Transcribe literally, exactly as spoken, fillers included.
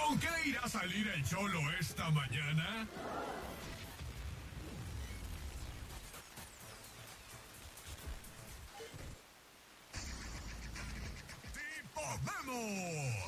¿Con qué irá a salir el Cholo esta mañana? ¡Tipo Memo!